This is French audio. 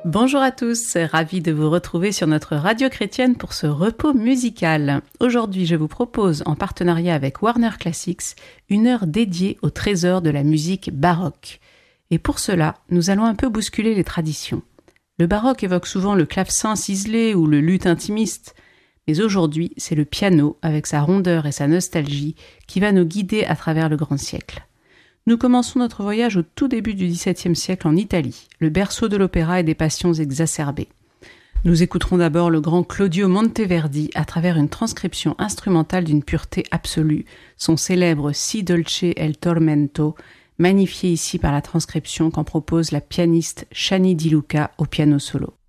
Bonjour à tous, ravi de vous retrouver sur notre radio chrétienne pour ce repos musical. Aujourd'hui, je vous propose, en partenariat avec Warner Classics, une heure dédiée au trésor de la musique baroque. Et pour cela, nous allons un peu bousculer les traditions. Le baroque évoque souvent le clavecin ciselé ou le luth intimiste, mais aujourd'hui, c'est le piano, avec sa rondeur et sa nostalgie, qui va nous guider à travers le grand siècle. Nous commençons notre voyage au tout début du XVIIe siècle en Italie, le berceau de l'opéra et des passions exacerbées. Nous écouterons d'abord le grand Claudio Monteverdi à travers une transcription instrumentale d'une pureté absolue, son célèbre Si dolce el tormento, magnifié ici par la transcription qu'en propose la pianiste Shani Di Luca au piano solo.